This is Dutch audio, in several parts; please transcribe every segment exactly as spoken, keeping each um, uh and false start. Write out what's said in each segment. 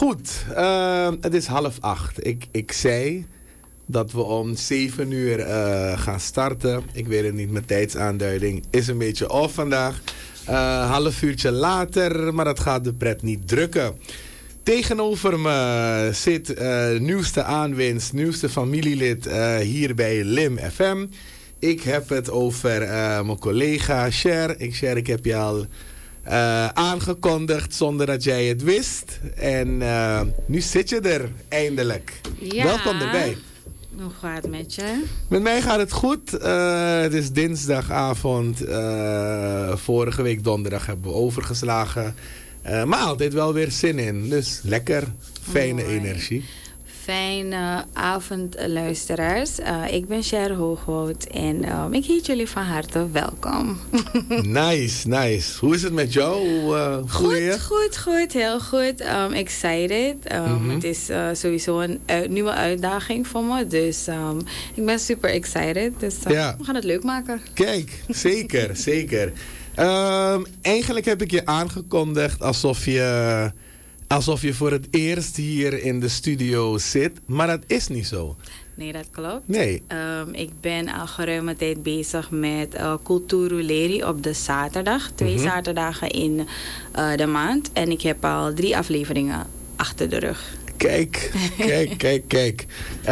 Goed, uh, het is half acht. Ik, ik zei dat we om zeven uur uh, gaan starten. Ik weet het niet, mijn tijdsaanduiding is een beetje off vandaag. Uh, half uurtje later, maar dat gaat de pret niet drukken. Tegenover me zit uh, nieuwste aanwinst, nieuwste familielid uh, hier bij Lim F M. Ik heb het over uh, mijn collega Cher. Ik, Cher, ik heb je al uh, aangekondigd zonder dat jij het wist. En uh, nu zit je er eindelijk. Ja. Welkom erbij. Hoe gaat het met je? Met mij gaat het goed. Uh, het is dinsdagavond. Uh, vorige week donderdag hebben we overgeslagen. Uh, maar altijd wel weer zin in. Dus lekker. Fijne Mooi. energie. Fijne avond, luisteraars. Uh, ik ben Cher Hoogwoud en um, ik heet jullie van harte welkom. Nice, nice. Hoe is het met jou? Hoe uh, voel je? Goed, goed, goed. Heel goed. Um, excited. Um, mm-hmm. Het is uh, sowieso een uit, nieuwe uitdaging voor me. Dus um, ik ben super excited. Dus uh, ja. we gaan het leuk maken. Kijk, zeker, zeker. Um, eigenlijk heb ik je aangekondigd alsof je... Alsof je voor het eerst hier in de studio zit. Maar dat is niet zo. Nee, dat klopt. Nee. Um, ik ben al geruime tijd bezig met uh, Culturuleri op de zaterdag. Twee mm-hmm. zaterdagen in uh, de maand. En ik heb al drie afleveringen achter de rug. Kijk, kijk, kijk, kijk.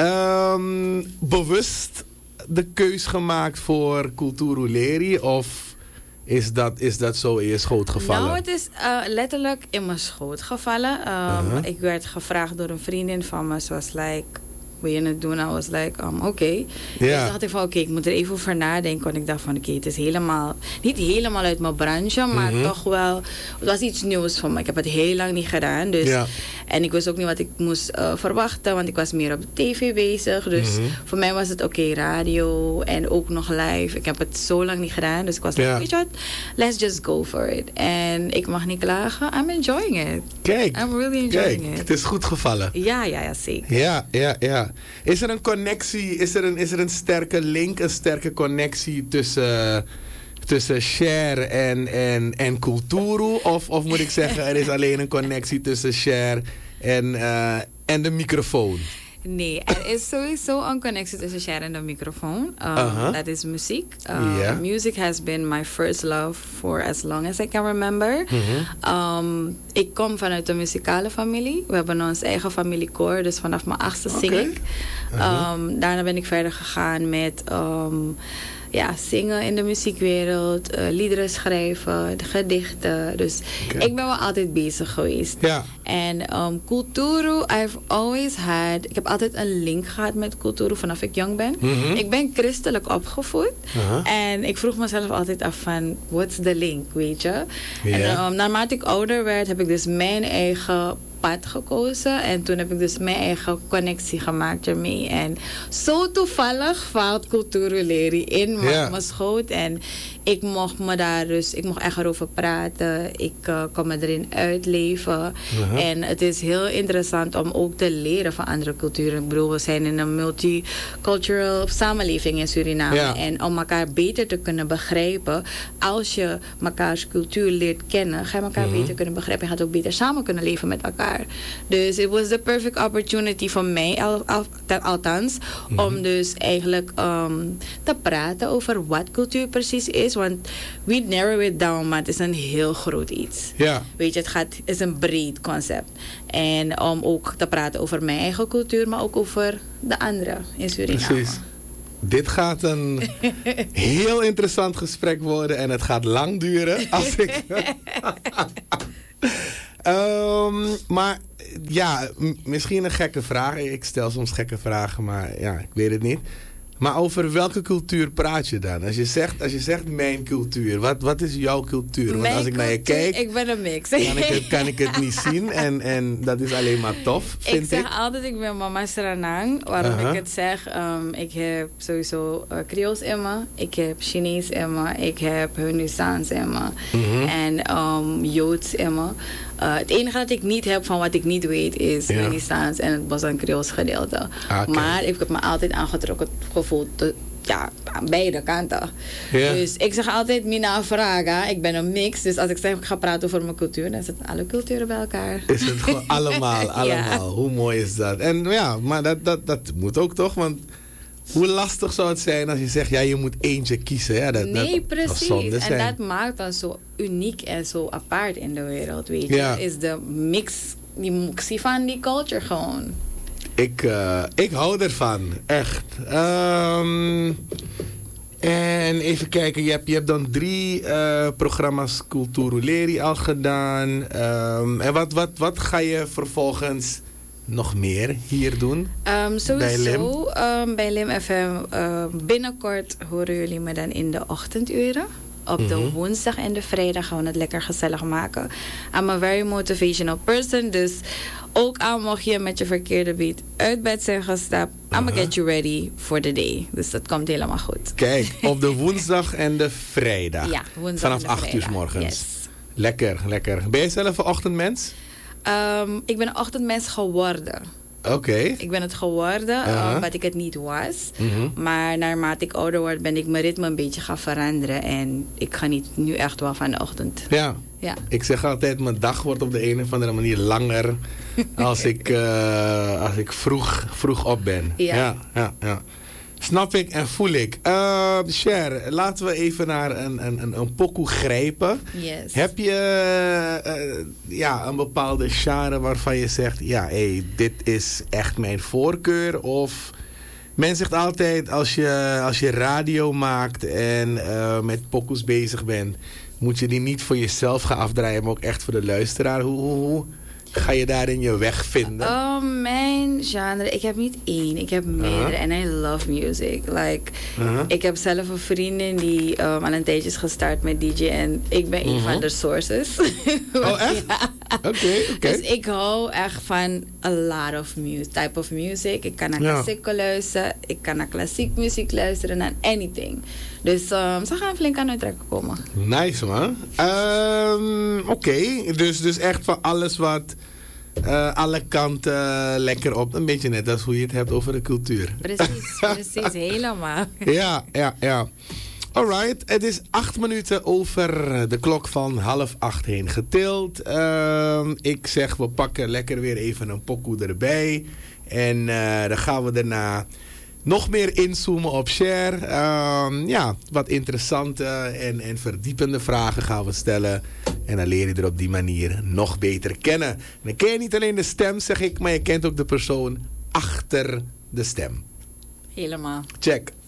Um, bewust de keus gemaakt voor Culturuleri of... Is dat, is dat zo in je schoot gevallen? Nou, het is uh, letterlijk in mijn schoot gevallen. Um, uh-huh. Ik werd gevraagd door een vriendin van me. Ze was like, wil je het doen? I was like, um, oké. Okay. Ja. Dus dacht ik van, oké, okay, ik moet er even over nadenken. Want ik dacht van, oké, okay, het is helemaal... Niet helemaal uit mijn branche, maar mm-hmm. toch wel... Het was iets nieuws voor me. Ik heb het heel lang niet gedaan. Dus, ja. En ik wist ook niet wat ik moest uh, verwachten. Want ik was meer op de tv bezig. Dus mm-hmm. voor mij was het oké, okay, radio en ook nog live. Ik heb het zo lang niet gedaan. Dus ik was like, ja. weet je wat? Let's just go for it. En ik mag niet klagen. I'm enjoying it. Kijk. I'm really enjoying kijk, it. Het is goed gevallen. Ja, ja, ja, zeker. Ja, ja, ja. Is er een connectie, is er een, is er een sterke link, een sterke connectie tussen, tussen Cher en, en, en Kulturu? Of, of moet ik zeggen, er is alleen een connectie tussen Cher en, uh, en de microfoon? Nee, er is sowieso een connectie tussen Cher en de microfoon. Um, uh-huh. Dat is muziek. Um, yeah. Music has been my first love for as long as I can remember. Mm-hmm. Um, ik kom vanuit een muzikale familie. We hebben ons eigen familiekoor, dus vanaf mijn achtste zing okay. ik. Uh-huh. Um, daarna ben ik verder gegaan met... Um, Ja, zingen in de muziekwereld, uh, liederen schrijven, gedichten. Dus okay. ik ben wel altijd bezig geweest. Ja. En um, Kulturu, I've always had... Ik heb altijd een link gehad met Kulturu vanaf ik jong ben. Mm-hmm. Ik ben christelijk opgevoed. Uh-huh. En ik vroeg mezelf altijd af van, what's the link, weet je? Yeah. En um, naarmate ik ouder werd, heb ik dus mijn eigen... pad gekozen. En toen heb ik dus mijn eigen connectie gemaakt ermee. En zo toevallig valt Culturuleri in mijn yeah. schoot. En ik mocht me daar dus, ik mocht echt erover praten. Ik uh, kon me erin uitleven. Uh-huh. En het is heel interessant om ook te leren van andere culturen. Ik bedoel, we zijn in een multicultural samenleving in Suriname. Yeah. En om elkaar beter te kunnen begrijpen, als je mekaars cultuur leert kennen, ga je elkaar uh-huh. beter kunnen begrijpen. Je gaat ook beter samen kunnen leven met elkaar. Dus it was the perfect opportunity voor mij, al, al, althans, mm-hmm. om dus eigenlijk um, te praten over wat cultuur precies is. Want we narrow it down, maar het is een heel groot iets. Ja. Weet je, het gaat, het is een breed concept. En om ook te praten over mijn eigen cultuur, maar ook over de andere in Suriname. Precies. Dit gaat een heel interessant gesprek worden en het gaat lang duren. Als ik... Um, maar ja, m- misschien een gekke vraag. Ik stel soms gekke vragen, maar ja, ik weet het niet. Maar over welke cultuur praat je dan? Als je zegt, als je zegt mijn cultuur, wat, wat is jouw cultuur? Want mijn als ik cultuur, naar je kijk, ik ben een mix. Kan ik het, kan ik het niet zien en, en dat is alleen maar tof, vind ik. zeg ik. altijd, ik ben mama Sranang. Waarom uh-huh. ik het zeg, um, ik heb sowieso uh, Creools in me, ik heb Chinees in me, ik heb Hunusans in me uh-huh. en um, Joods in me. Uh, het enige dat ik niet heb van wat ik niet weet is ja. Hunusans en het Bos en Creools gedeelte. Okay. Maar ik heb me altijd aangetrokken gevoeld ja, aan beide kanten. Ja. Dus ik zeg altijd Mina Vraga. Ik ben een mix. Dus als ik zeg ik ga praten over mijn cultuur, dan zitten alle culturen bij elkaar. Is het gewoon allemaal, allemaal. Ja. Hoe mooi is dat? En ja, maar dat, dat, dat moet ook toch? Want hoe lastig zou het zijn als je zegt, ja, je moet eentje kiezen. Ja, dat, nee, dat, precies. Dat en dat maakt dat zo uniek en zo apart in de wereld, weet je. Ja. Is de mix, die mixie van die culture gewoon. Ik, uh, ik hou ervan, echt. Um, en even kijken, je hebt, je hebt dan drie uh, programma's Culturuleri al gedaan. Um, en wat, wat, wat ga je vervolgens nog meer hier doen? Um, sowieso bij Lim, um, bij Lim F M. Uh, binnenkort horen jullie me dan in de ochtenduren. Op de mm-hmm. woensdag en de vrijdag gaan we het lekker gezellig maken. I'm a very motivational person. Dus ook al mocht je met je verkeerde beat uit bed zijn gestapt, uh-huh. I'm gonna get you ready for the day. Dus dat komt helemaal goed. Kijk, op de woensdag en de vrijdag. Ja, woensdag vanaf en de acht vrijdag. uur 's morgens. Yes. Lekker, lekker. Ben je zelf een ochtendmens? Um, ik ben een ochtendmens geworden. Oké. Okay. Ik ben het geworden, uh-huh. um, wat ik het niet was. Mm-hmm. Maar naarmate ik ouder word, ben ik mijn ritme een beetje gaan veranderen. En ik geniet nu echt wel van de ochtend. Ja. Ja. Ik zeg altijd, mijn dag wordt op de een of andere manier langer als ik, uh, als ik vroeg, vroeg op ben. Ja. Ja, ja, ja. Snap ik en voel ik. Uh, Cher, laten we even naar een, een, een pokoe grijpen. Yes. Heb je uh, ja, een bepaalde genre waarvan je zegt, ja, hey, dit is echt mijn voorkeur? Of men zegt altijd, als je, als je radio maakt en uh, met pokoes bezig bent, moet je die niet voor jezelf gaan afdraaien, maar ook echt voor de luisteraar. Hoe, hoe, hoe ga je daarin je weg vinden? Oh, mijn genre. Ik heb niet één. Ik heb meerdere. En uh-huh. I love music. Like, uh-huh. Ik heb zelf een vriendin die um, al een tijdje is gestart met D J. En ik ben uh-huh. een van de sources. Oh, echt? Oké, ja. oké. Okay, okay. Dus ik hou echt van a lot of music, type of music. Ik kan naar ja. klassiek luisteren. Ik kan naar klassiek muziek luisteren. Naar anything. Dus um, ze gaan flink aan uittrekken komen. Nice, man. Um, Oké, okay. dus, dus echt van alles wat uh, alle kanten uh, lekker op. Een beetje net als hoe je het hebt over de cultuur. Precies, precies. Helemaal. Ja, ja, ja. Alright, het is acht minuten over de klok van half acht heen getild. Uh, ik zeg, we pakken lekker weer even een pokoe erbij. En uh, dan gaan we daarna nog meer inzoomen op Cher. Um, ja, wat interessante en, en verdiepende vragen gaan we stellen. En dan leer je er op die manier nog beter kennen. En dan ken je niet alleen de stem, zeg ik, maar je kent ook de persoon achter de stem. Helemaal. Check.